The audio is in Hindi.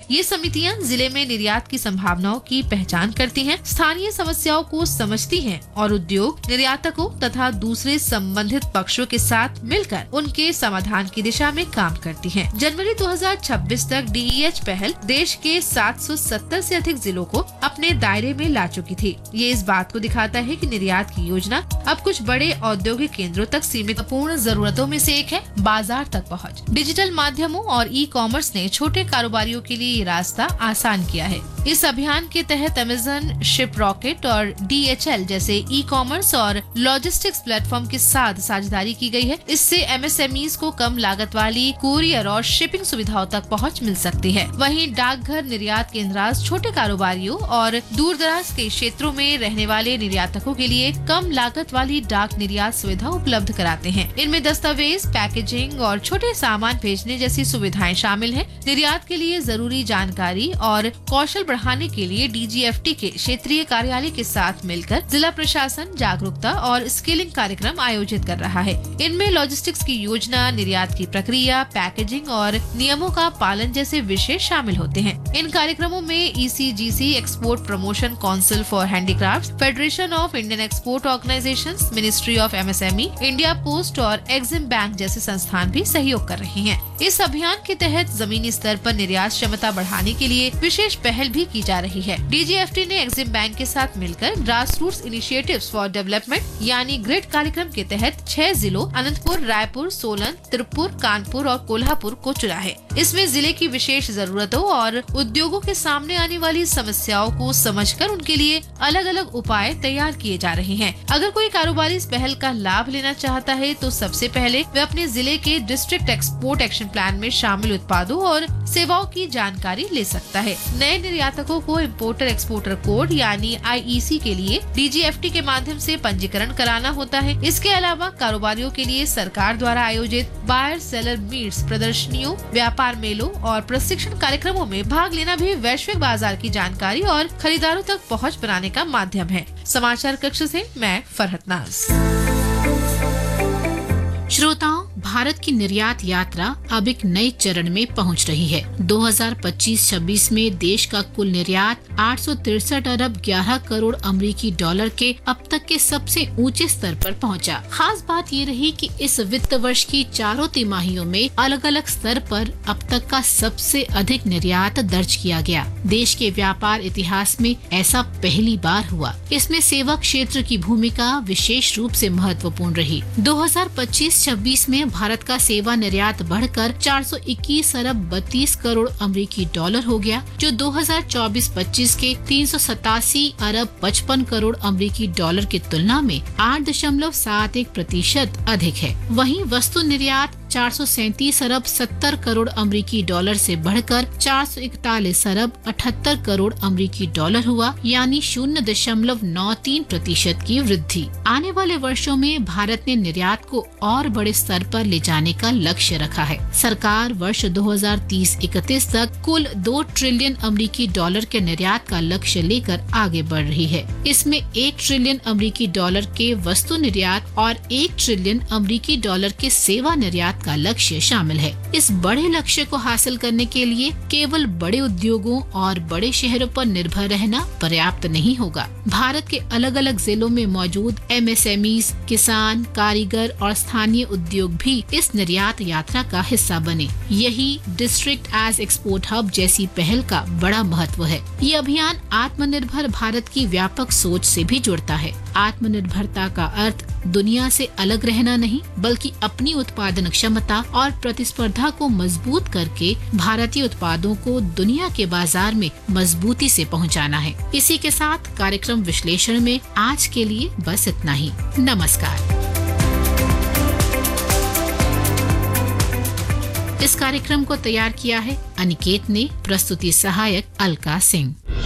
ये समितियां जिले में निर्यात की संभावनाओं की पहचान करती हैं, स्थानीय समस्याओं को समझती हैं और उद्योग, निर्यातकों तथा दूसरे संबंधित पक्षों के साथ मिलकर उनके समाधान की दिशा में काम करती हैं। जनवरी 2026 तक DEH पहल देश के 770 से अधिक जिलों को अपने दायरे में ला चुकी थी। ये इस बात को दिखाता है कि निर्यात की योजना अब कुछ बड़े औद्योगिक केंद्रों तक सीमित। पूर्ण जरूरतों में से एक है बाजार तक पहुंच। डिजिटल माध्यमों और ई-कॉमर्स ने छोटे कारोबारियों के लिए ये रास्ता आसान किया है। इस अभियान के तहत अमेज़न, शिप रॉकेट और DHL जैसे ई-कॉमर्स और लॉजिस्टिक्स प्लेटफॉर्म के साथ साझेदारी की गई है। इससे MSMEs को कम लागत वाली कुरियर और शिपिंग सुविधाओं तक पहुंच मिल सकती है। वहीं डाकघर निर्यात केंद्र छोटे कारोबारियों और दूर दराज के क्षेत्रों में रहने वाले निर्यातकों के लिए कम लागत वाली डाक निर्यात सुविधा उपलब्ध कराते हैं। इनमें दस्तावेज, पैकेजिंग और छोटे सामान भेजने जैसी सुविधाएं शामिल हैं। निर्यात के लिए जरूरी जानकारी और कौशल बढ़ाने के लिए DGFT के क्षेत्रीय कार्यालय के साथ मिलकर जिला प्रशासन जागरूकता और स्किलिंग कार्यक्रम आयोजित कर रहा है। इनमें लॉजिस्टिक्स की योजना, निर्यात की प्रक्रिया, पैकेजिंग और नियमों का पालन जैसे विषय शामिल होते हैं। इन कार्यक्रमों में ECGC, export promotion council for handicraft, federation of Indian export organisations, ministry of MSME, India post और एक्सिम बैंक जैसे संस्थान भी सहयोग कर रहे हैं। इस अभियान के तहत जमीनी स्तर पर निर्यात क्षमता बढ़ाने के लिए विशेष पहल भी की जा रही है। DGFT ने एक्सिम बैंक के साथ मिलकर grass roots initiatives for development यानी ग्रिड कार्यक्रम के तहत 6 जिलों अनंतपुर, रायपुर, सोलन, तिरुपुर, कानपुर और कोल्हापुर को चुना है। इसमें जिले की विशेष जरूरतों और उद्योगों के सामने आने वाली समस्याओं को समझकर उनके लिए अलग अलग उपाय तैयार किए जा रहे हैं। अगर कोई कारोबारी इस पहल का लाभ लेना चाहता है तो सबसे पहले वे अपने जिले के डिस्ट्रिक्ट एक्सपोर्ट एक्शन प्लान में शामिल उत्पादों और सेवाओं की जानकारी ले सकता है। नए निर्यातकों को इम्पोर्टर एक्सपोर्टर कोड यानी IEC के लिए DGFT के माध्यम से पंजीकरण कराना होता है। इसके अलावा कारोबारियों के लिए सरकार द्वारा आयोजित बायर सेलर मीट्स, प्रदर्शनियों, व्यापार मेलों और प्रशिक्षण कार्यक्रमों में भाग लेना भी वैश्विक बाजार की जानकारी और खरीदारों तक पहुंच बनाने का माध्यम है। समाचार कक्ष से मैं फरहत नाज। श्रोताओं, भारत की निर्यात यात्रा अब एक नए चरण में पहुंच रही है। 2025-26 में देश का कुल निर्यात 863 अरब 11 करोड़ अमेरिकी डॉलर के अब तक के सबसे ऊंचे स्तर पर पहुंचा। खास बात ये रही कि इस वित्त वर्ष की चारों तिमाहियों में अलग अलग स्तर पर अब तक का सबसे अधिक निर्यात दर्ज किया गया। देश के व्यापार इतिहास में ऐसा पहली बार हुआ। इसमें सेवा क्षेत्र की भूमिका विशेष रूप से महत्वपूर्ण रही। 2025-26 में भारत का सेवा निर्यात बढ़कर 421 अरब 32 करोड़ अमेरिकी डॉलर हो गया, जो 2024-25 के 387 अरब 55 करोड़ अमेरिकी डॉलर की तुलना में 8.71% अधिक है। वहीं वस्तु निर्यात 437 अरब 70 करोड़ अमेरिकी डॉलर से बढ़कर 441 अरब 78 करोड़ अमेरिकी डॉलर हुआ, यानी 0.93% की वृद्धि। आने वाले वर्षों में भारत ने निर्यात को और बड़े स्तर पर ले जाने का लक्ष्य रखा है। सरकार वर्ष 2030-31 तक कुल 2 ट्रिलियन अमेरिकी डॉलर के निर्यात का लक्ष्य लेकर आगे बढ़ रही है। इसमें 1 ट्रिलियन अमेरिकी डॉलर के वस्तु निर्यात और 1 ट्रिलियन अमेरिकी डॉलर के सेवा निर्यात का लक्ष्य शामिल है। इस बड़े लक्ष्य को हासिल करने के लिए केवल बड़े उद्योगों और बड़े शहरों पर निर्भर रहना पर्याप्त नहीं होगा। भारत के अलग अलग जिलों में मौजूद MSMEs, किसान, कारीगर और स्थानीय उद्योग भी इस निर्यात यात्रा का हिस्सा बने। यही डिस्ट्रिक्ट एज एक्सपोर्ट हब जैसी पहल का बड़ा महत्व है। ये अभियान आत्मनिर्भर भारत की व्यापक सोच से भी जुड़ता है। आत्मनिर्भरता का अर्थ दुनिया से अलग रहना नहीं, बल्कि अपनी उत्पादन क्षमता और प्रतिस्पर्धा को मजबूत करके भारतीय उत्पादों को दुनिया के बाजार में मजबूती से पहुंचाना है। इसी के साथ कार्यक्रम विश्लेषण में आज के लिए बस इतना ही। नमस्कार। इस कार्यक्रम को तैयार किया है अनिकेत ने, प्रस्तुति सहायक अलका सिंह।